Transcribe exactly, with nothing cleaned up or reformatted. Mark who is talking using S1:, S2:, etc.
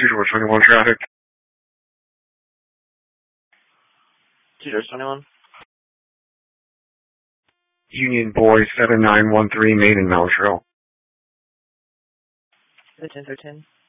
S1: two doors twenty-one traffic.
S2: two doors twenty-one.
S1: Union Boy seven nine one three Maiden Mouse Trail.
S2: thirteen thirteen.